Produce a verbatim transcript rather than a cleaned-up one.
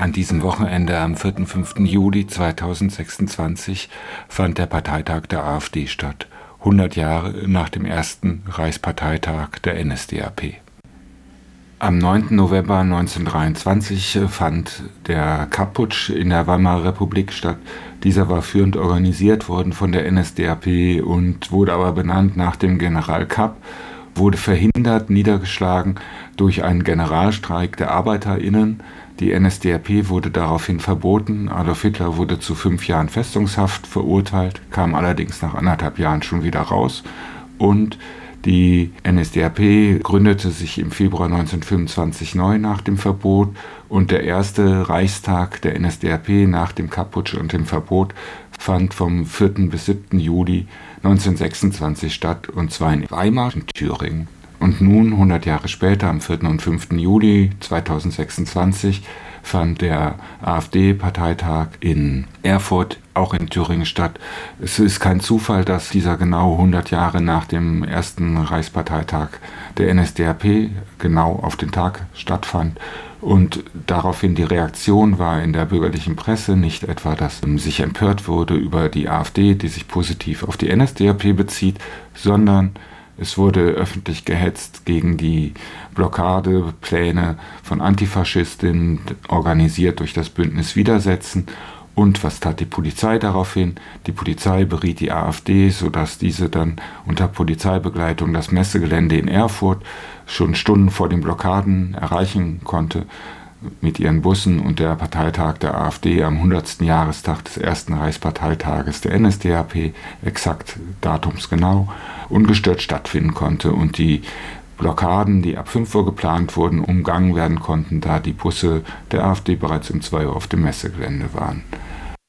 An diesem Wochenende am vierten und fünften Juli zweitausendsechsundzwanzig fand der Parteitag der AfD statt, hundert Jahre nach dem ersten Reichsparteitag der N S D A P. Am neunten November neunzehnhundertdreiundzwanzig fand der Kapp-Putsch in der Weimarer Republik statt. Dieser war führend organisiert worden von der N S D A P und wurde aber benannt nach dem General Kapp, wurde verhindert, niedergeschlagen durch einen Generalstreik der ArbeiterInnen. Die N S D A P wurde daraufhin verboten. Adolf Hitler wurde zu fünf Jahren Festungshaft verurteilt, kam allerdings nach anderthalb Jahren schon wieder raus. Und die N S D A P gründete sich im Februar neunzehnhundertfünfundzwanzig neu nach dem Verbot. Und der erste Reichstag der N S D A P nach dem Kapp-Putsch und dem Verbot fand vom vierten bis siebten Juli neunzehnhundertsechsundzwanzig statt, und zwar in Weimar und Thüringen. Und nun, hundert Jahre später, am vierten und fünften Juli zweitausendsechsundzwanzig, fand der AfD-Parteitag in Erfurt, auch in Thüringen, statt. Es ist kein Zufall, dass dieser genau hundert Jahre nach dem ersten Reichsparteitag der N S D A P genau auf den Tag stattfand. Und daraufhin die Reaktion war in der bürgerlichen Presse nicht etwa, dass sich empört wurde über die AfD, die sich positiv auf die N S D A P bezieht, sondern es wurde öffentlich gehetzt gegen die Blockadepläne von Antifaschistinnen, organisiert durch das Bündnis Widersetzen. Und was tat die Polizei daraufhin? Die Polizei beriet die AfD, sodass diese dann unter Polizeibegleitung das Messegelände in Erfurt schon Stunden vor den Blockaden erreichen konnte mit ihren Bussen, und der Parteitag der AfD am hundertsten Jahrestag des ersten Reichsparteitages der N S D A P, exakt datumsgenau, ungestört stattfinden konnte und die Blockaden, die ab fünf Uhr geplant wurden, umgangen werden konnten, da die Busse der AfD bereits um zwei Uhr auf dem Messegelände waren.